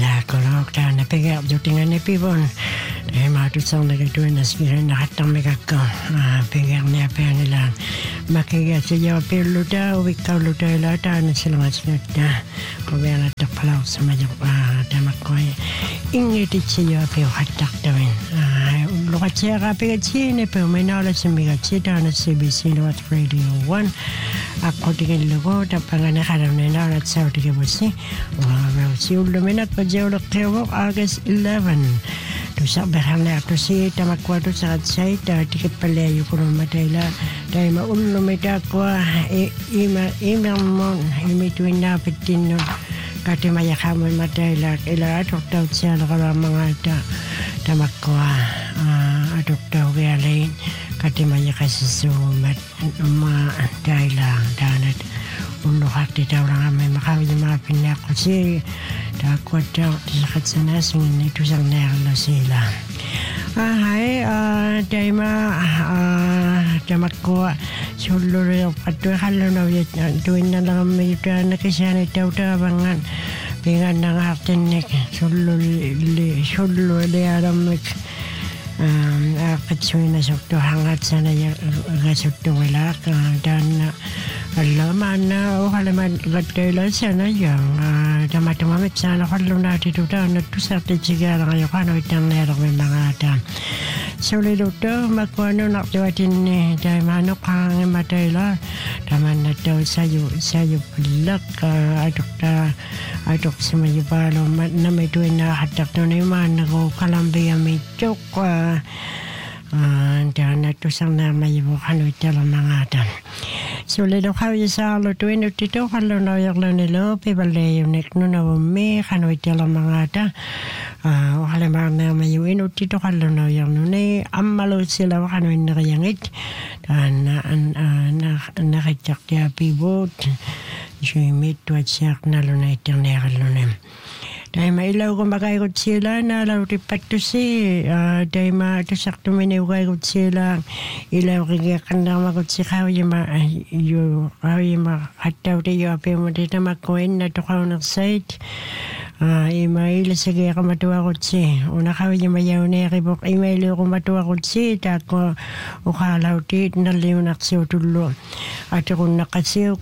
Kolok down the big out doing any people. They might do something like doing this year in the hot make a go. Big out near Pennyland. Making it to your Piluta, we call Luta, and it's so much not Governor the Plow, some of the Demacoy. Ingrid, it's your pale hot doctor in. Lochera Pigacine, Perminolis and Migachita on the CBC North Radio 1. According to the vote, a Panganahana at South Gibbsy. Well, the minute but Jolo August 11. To Sabahana to see Tamaquatus outside, Ticket Palais, Matela, Dima Ulumidaqua, Email Mon, between Napetino, Katimaya Hamu Matela, Elato, Sal Ramangata, Tamaqua, Adopta Vialane, Katimaya Casisu, Ma Daila, Danet. Hati taurang kami makawin mga pinakasi dakwat daw sakit sa nasing ito sang nerlo sila. Hai tema tamakwa sulur patwa kalau nawit tuin na lang may na kasi na tawta bangan pingan ng artenek sulur le aramik katsuin na sakto hangat sana yung gasukto wala dan alaman na halaman gatela sana yang tamat sana kalau nanti tu dah nanti satu cigar yang kalau itu nerang memang ada. Sulit tu makanya nak juatin ni dari mana kang matela, taman nanti saya pelak aduk semua jubalo nama itu ina hadak tu ni mana ko kalambia micuk dan nanti sana nama ibu kalau itu memang ada. Sulit kalau saya lalu itu kalau nak yang lain people le nek nuna me kalau itu memang ada. Kalau mana mayu itu kalau nak yang nune amalu sila kalau ini yang itu dan nak cak dia pivot jemit tuat cak nalu naik nalu. Daima ilau ko makaigot sila na lau ripatu si daima tu sakto miniwaigot sila ilau kikikan na magot si kau yama hataw tayo api mo dito makuin na to kau nagsait ima ila sige ka matuwa ko si una kau yama yaw na ribok ima ila ko matuwa ko si tako ukalaw tit na liw naksiw tulo at kung nakasiw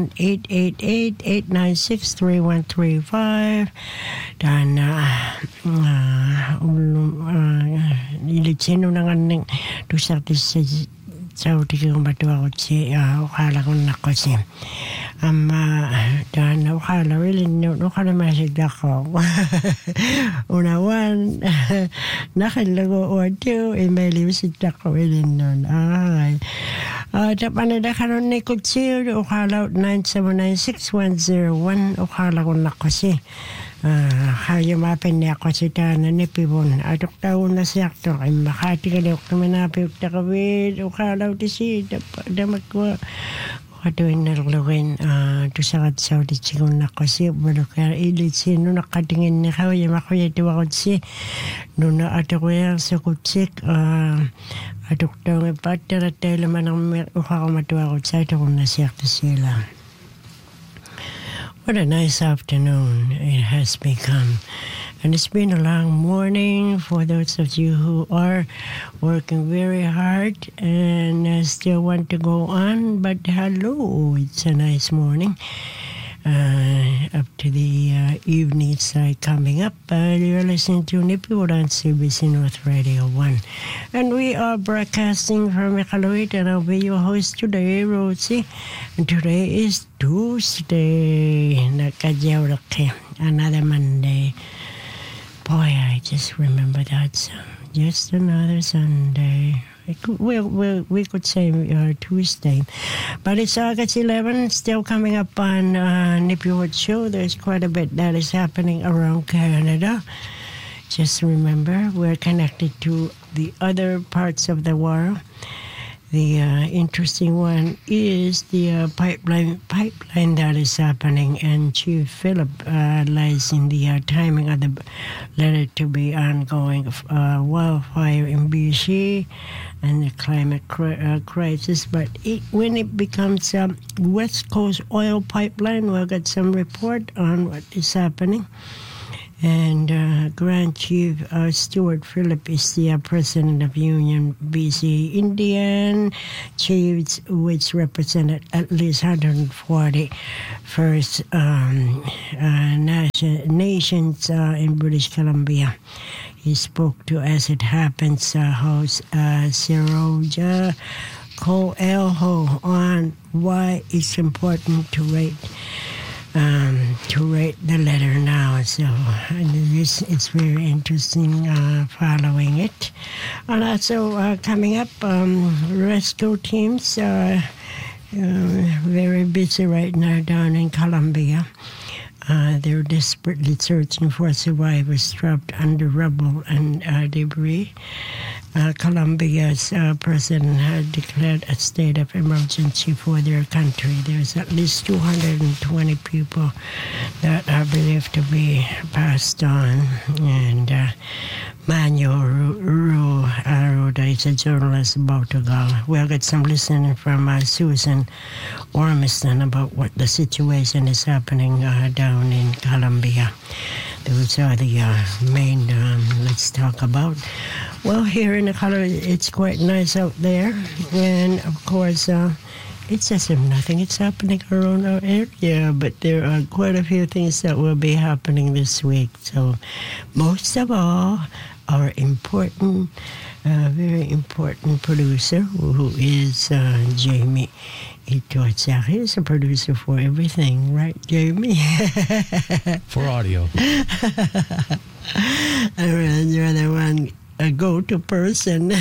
1-888-896-3135 dan ilitsino na nga ng tusarti sa utiki kong batuwa ko si ukala kong nako si dan ukala ukala masigda ko unawan nakilago o ito email masigda ko ilin nun tapan na karon ni kutsi ukala 9796101 ukala kong nako si kaya mapin ako si Tana ni Pibon. Atok taon na siya to. Ay makati ka daw kumanapit na kawid. Ukalaw di si damat ko. Katuin na lagawin. To sa katsaw di sigon na ko si. Balukar ilit si. No nakatingin na kawid. Makuya tuwa ko si. No na atok ko yan sa kutsik. Atok taon ipatira tayo laman ang ukakamatuwa ko sa ito kung nasiyak na sila. What a nice afternoon it has become. And it's been a long morning for those of you who are working very hard and still want to go on. But hello, it's a nice morning. Up to the evening side coming up. You're listening to Nipiwood on CBC North Radio 1. And we are broadcasting from Iqaluit, and I'll be your host today, Rosie. And today is Tuesday. Another Monday. Boy, I just remember that song. Just another Sunday. We could say Tuesday. But it's August 11, still coming up on Nipiwood Show. There's quite a bit that is happening around Canada. Just remember, we're connected to the other parts of the world. The interesting one is the pipeline that is happening, and Chief Philip lies in the timing of the letter to be ongoing wildfire in BC and the climate crisis. But when it becomes a West Coast oil pipeline, we'll get some report on what is happening. And Grand Chief Stuart Phillip is the president of Union BC Indian Chiefs, which represented at least 140 First Nations in British Columbia. He spoke to As It Happens host Siroja Coelho on why it's important to rate the letter now. So it's very interesting following it. And also coming up, rescue teams are very busy right now down in Colombia. They're desperately searching for survivors trapped under rubble and debris. Colombia's president had declared a state of emergency for their country. There's at least 220 people that are believed to be passed on. And Manuel Arruda is a journalist in Portugal. We'll get some listening from Susan Ormiston about what the situation is happening down in Colombia. Those are the main let's talk about. Well, here in the color, it's quite nice out there. And, of course, it's as if nothing is happening around our area, but there are quite a few things that will be happening this week. So, most of all, our important, very important producer, who is Jamie Itotzaki, is a producer for everything, right, Jamie? For audio. And you're the one, a go-to person.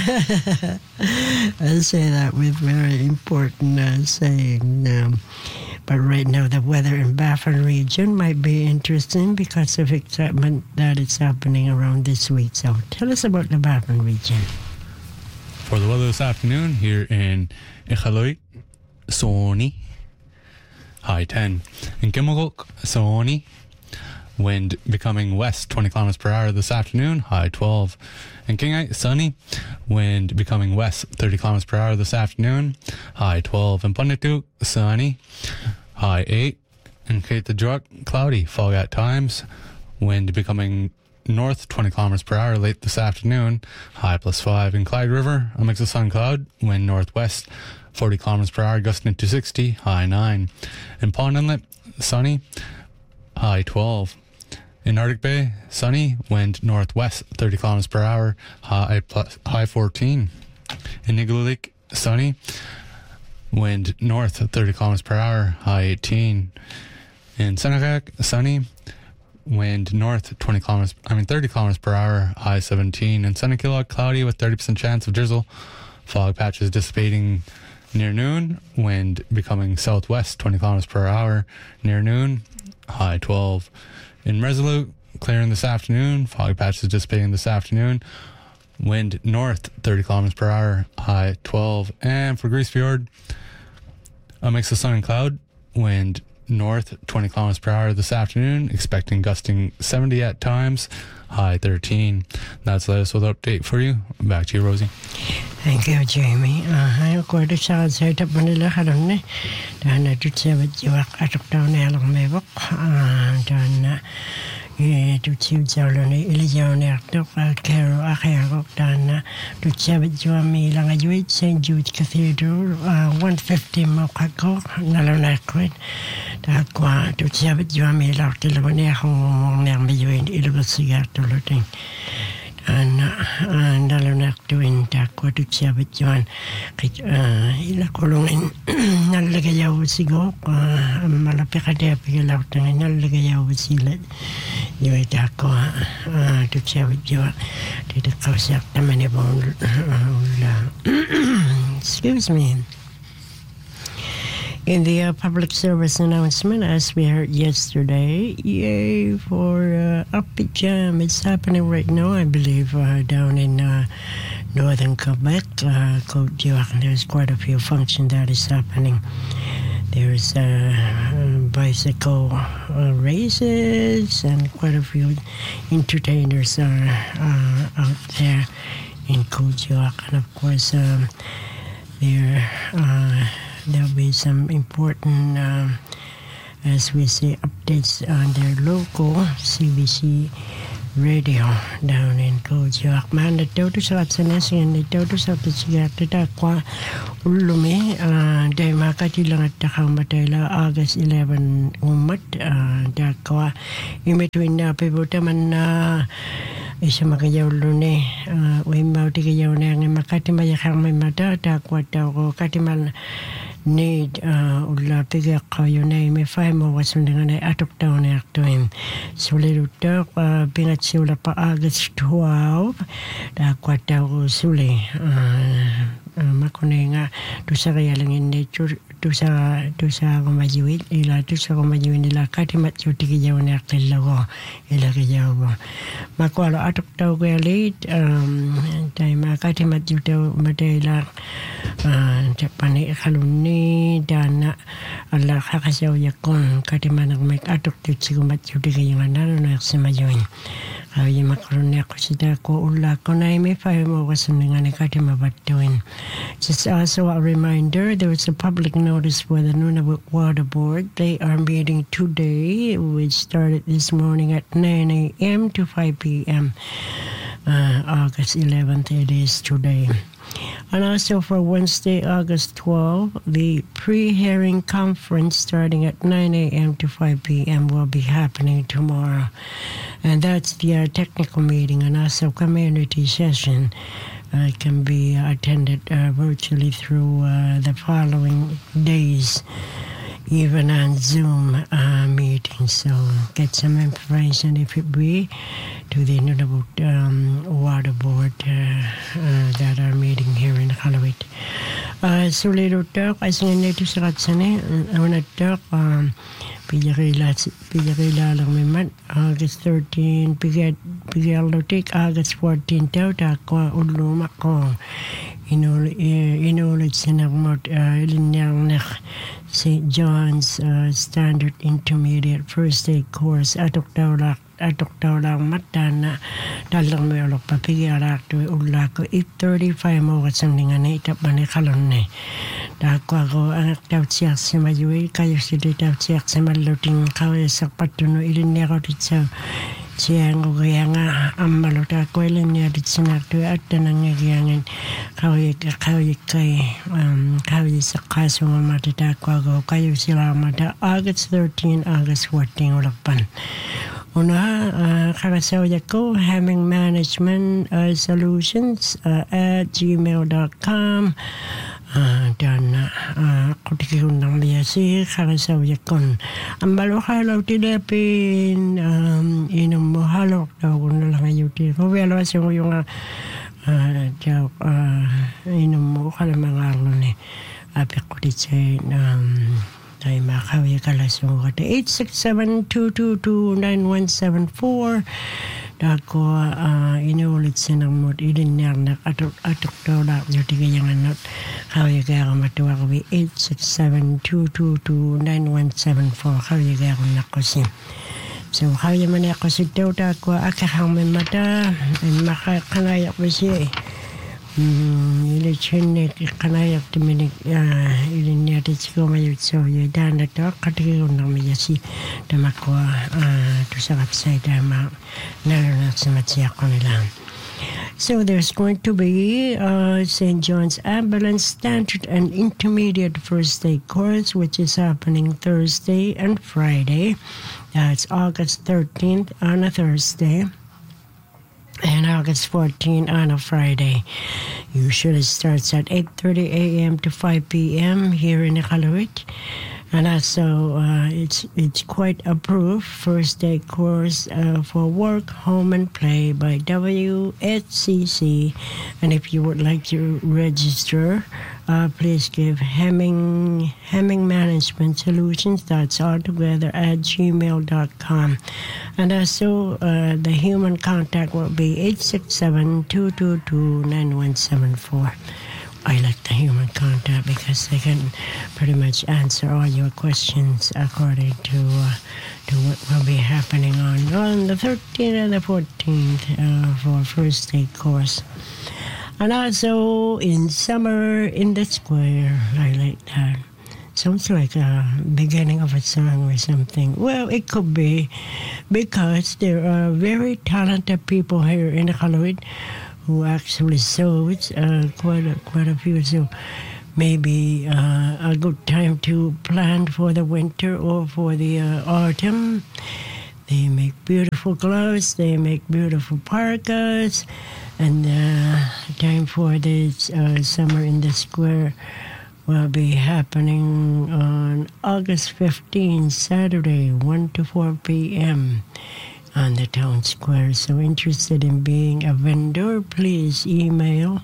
I say that with very important saying. But right now, the weather in Baffin region might be interesting because of excitement that is happening around this week. So tell us about the Baffin region. For the weather this afternoon here in Iqaluit, sunny, high 10. In Kimagok, sunny, wind becoming west 20 kilometers per hour this afternoon, high 12. In Kingite, sunny, wind becoming west 30 kilometers per hour this afternoon, high 12. In Pundituk, sunny, high 8. In Kaitajuak, cloudy, fog at times, wind becoming north 20 kilometers per hour late this afternoon, high +5. In Clyde River, a mix of sun cloud, wind northwest 40 kilometers per hour, gusting to 60, high 9. In Pond Inlet, sunny, high 12. In Arctic Bay, sunny, wind northwest 30 kilometers per hour, high 14. In Igloolik, sunny, wind north 30 kilometers per hour, high 18. In Senegak, sunny, wind north 30 kilometers per hour, high 17. In Senekilok, cloudy with 30% chance of drizzle, fog patches dissipating near noon, wind becoming southwest 20 kilometers per hour near noon, high 12. In Resolute, clearing this afternoon, fog patches dissipating this afternoon, wind north 30 kilometers per hour, high 12. And for Grise Fiord, a mix of sun and cloud, wind north 20 kilometers per hour this afternoon, expecting gusting 70 at times, high 13. That's the latest weather update for you. Back to you, Rosie. Thank you, Jamie. I'm going to say up Manila Harone. Then I did say what you are at down along my book. And to see Zaloni, Ilion, Caro, Acherok, Dan, to say what you are me, Langajuit, St. Jude Cathedral, 150 Mokako, Nalonacrid. That to say what you are me, Lord Tilone, Hong, Nermiuin, Illusiat to Looting. And Nalonak doing Takwa to Chabit Joan, Ilakolongin, Nalagayaw Sigo, Malapicadepia Lautan, and Nalagayaw Silet, you Takwa to Chabit Joan, to the Cossack, the Manibon. Excuse me. In the public service announcement, as we heard yesterday, yay for Upbeat Jam. It's happening right now, I believe, down in northern Quebec, Côte-d'Ivoire. There's quite a few functions that is happening. There's bicycle races, and quite a few entertainers are out there in Côte-d'Ivoire. And of course, there'll be some important, as we say, updates on their local CBC radio down in Kojak. Man, the total shots and the total shot is got the Takwa Ulumi, de Makatilang at Takamatela, August 11 Umat, Dakwa, in between Pibotaman. Isa makayaw lune, uimaw ti kayaw na nga makatimal yakang may mata, takwa ko katimal need ula piga kayo na may fay mo wasun nga na atok daw na aktuin. Suli lutok, pingat sila pa August 12, takwa ko suli. Makunay nga, tu sa kaya lang hindi, tu sa kumajiwit, ila tu sa kumajiwit nila, katimat yung tikiyaw na aktil ko, ila kiyaw ko. Makualo atok tau ko late, tayo makatimat yung tau matay lang, Japani kaluni, dana, ala kakasaw yakon, katimanang may atok tau sigumat yung tikiyaw na naroon sa majiwin. Ay makaroon ako sida ko ula ko na may fire mo kasunod nga nakatimabatuin. Just also a reminder, there was a public notice for the Nunavut Water Board. They are meeting today, which started this morning at 9 a.m. to 5 p.m. August 11th it is today. And also for Wednesday, August 12, the pre-hearing conference starting at 9 a.m. to 5 p.m. will be happening tomorrow. And that's the technical meeting, and also community session can be attended virtually through the following days, even on Zoom meetings. So get some information if it be to the Nunavut Water Board that are meeting here in Iqaluit. Sulilutok, as nga nito sa katsani, unatok, Pijagila lang may man, August 13, Pigalutik, August 14, tau, takwa, uluma ko. Inulit sinagmot, ilinyang nak St. John's Standard Intermediate First Aid Course, atok daw lang mata na dalang may ulok papigyarak to ula ko 8:35 mo kasandingan na itap manikalon na dakwa ko ang daw siyak sa mayuwi kayo sila daw siyak sa maluting kawai sa patuno ilin niya ko dito siya ko kaya nga ang maluta ko ilin niya dito sinakto at nangyayangin kawai sa kaso nga matadakwa ko kayo sila mata August 13, August 14 ulakpan. Una, kakasaw ko, Hemming Management Solutions at gmail.com. Dan, kutikikun ng miyasi, kakasaw yakon. Ang balokalaw tinapin, inom mo halok daw kung nalang ayutin. Kung wala sa yung inom mo kalamangarlo ni apik ko dito ay makawi kalasong kata 867-222-9174 dako inulit sinamot iliniyar na atok daw na yung tigayangan not kawi kaya matuwa kawi 867-222-9174 kawi kaya nakosin. So kawi man ako si daw dako akahang may mata ay makakanayak ko siya Ilichin kanayak timinik ilinyati siko mayutso yedana to katigil na miyasi damakwa to sa kapsay dama nalanak sa matsiyako nila. So there's going to be St. John's Ambulance Standard and Intermediate First Aid Course, which is happening Thursday and Friday. It's August 13th on a Thursday. And August 14 on a Friday. Usually starts at 8:30 a.m. to 5 p.m. here in Iqaluit. And also, it's quite approved first aid course for work, home, and play by WHCC. And if you would like to register, please give Hemming Management Solutions, that's all together, at gmail.com. And also, the human contact will be 867-222-9174. I like the human contact because they can pretty much answer all your questions according to what will be happening on the 13th and the 14th for first aid course. And also in summer in the square, I like that. Sounds like a beginning of a song or something. Well, it could be, because there are very talented people here in Iqaluit who actually sows quite a few. So maybe a good time to plant for the winter or for the autumn. They make beautiful clothes. They make beautiful parkas. And time for this summer in the square will be happening on August 15, Saturday, 1 to 4 p.m. on the town square. So interested in being a vendor, please email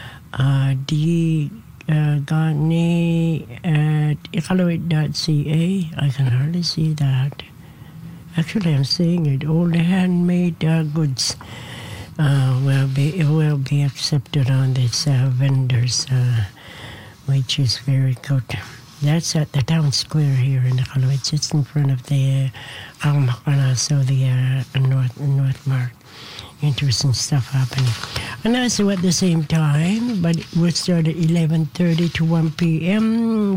dgani@iqaluit.ca. I can hardly see that. Actually, I'm seeing it. All the handmade goods will be accepted on this vendors, which is very good. That's at the town square here in Iqaluit. It's in front of the so the North Mart. Interesting stuff happening. And also at the same time, but it will start at 11:30 to 1 p.m.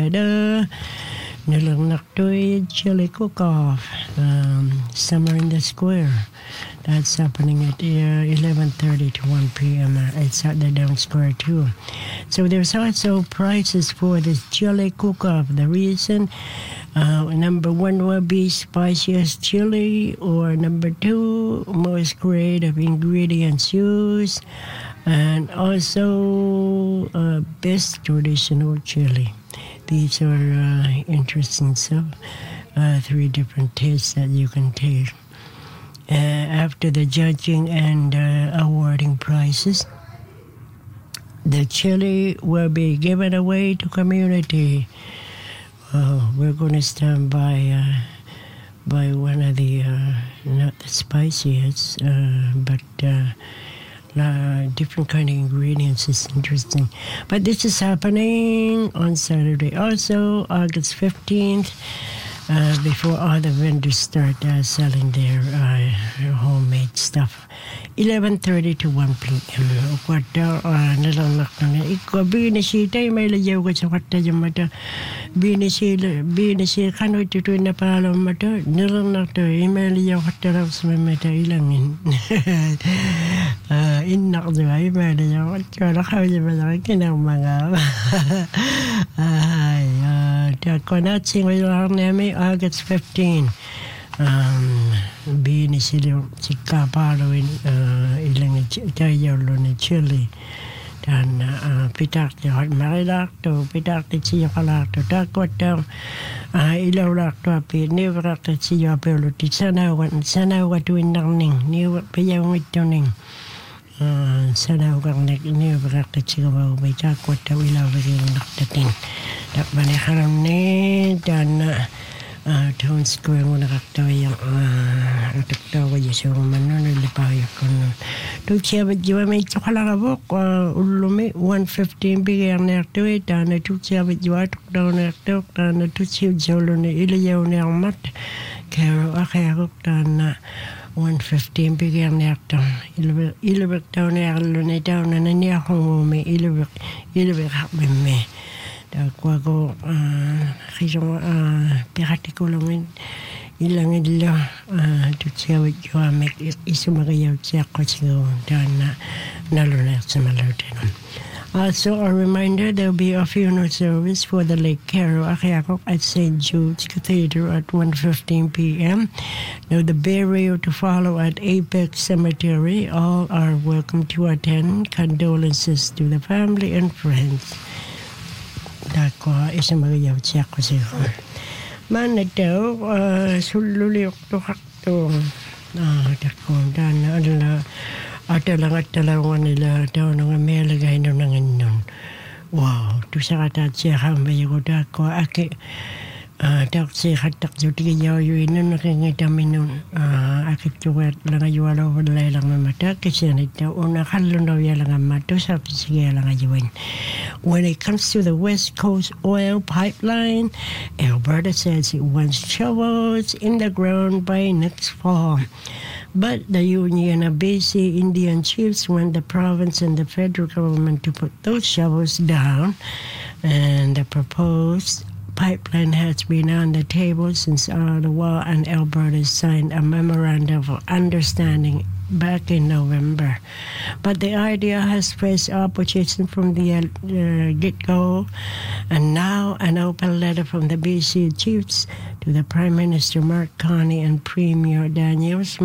Nilangnaktoi chili cook-off, summer in the square. That's happening at 11:30 to 1 p.m. It's at the down square too. So there's also prices for this chili cook-off. The reason, number one will be spiciest chili, or number two, most creative ingredients used, and also best traditional chili. These are interesting stuff. 3 different tastes that you can taste. After the judging and awarding prizes, the chili will be given away to community. We're going to stand by one of the, not the spiciest, but different kind of ingredients. Is interesting. But this is happening on Saturday. Also, August 15th, before all the vendors start selling their homemade stuff. 11:30 to 1 p.m. Kwarta nalalak na iko binisita may layaw ko sa kwarta yung mata binisi kano ito na palam mata nalalak to may layaw kwarta raw sa mata ilangin inak diba may layaw kwarta lakaw yung mga kinang mga konat singway namin August 15. Binisili si kapalo ilang tayo ni chili dan pitakti hot marilakto pitakti siya kalakto takot ilaw lakto api nivrakto siya apelo ti sanawan tuwin nangning niwa piyang ito ning sanawan nivrakto siya may takot ilaw rin naktating takbani haram ni dan town square mo nakaktawa yung nakaktawa yung sa rumano nalipaya ko nun. Doon siya badyawa may tsukalakabok ulumi 115 bigyan na aktawa na doon siya badyawa tukdaw na aktawa na doon siya jolo na ilayaw na ang mat kaya ako na 115 bigyan na aktawa ilabak daw na aklo na daw na naniya akong umi ilabak hakbim me Kuago kisong pirati ko lang ilang ilo tutsiyawit ko amek isumagayaw siya ko siya dan nalunat sa malawin. Also, a reminder, there will be a funeral service for the late Carol Akiakok at St. Jude's Cathedral at 1:15 p.m. Now, the burial to follow at Apex Cemetery. All are welcome to attend. Condolences to the family and friends. Dako isang magayaw siya ko siya. Man daw sululi to hakto. Dako dan lang at talawan nila daw nang melagay no nanganon. Wow, tu sa kata siya kambay ko dako aki tak siya hatak juti yaw yun nakingita minun akit tuwet lang ayualo walay lang mata kasi nito una kalon daw lang mato sa sige lang ayuin. When it comes to the West Coast oil pipeline, Alberta says it wants shovels in the ground by next fall. But the Union of BC Indian Chiefs want the province and the federal government to put those shovels down, and the proposed pipeline has been on the table since Ottawa and Alberta signed a memorandum of understanding back in November. But the idea has faced opposition from the get-go, and now an open letter from the BC Chiefs to the Prime Minister Mark Carney and Premier Daniels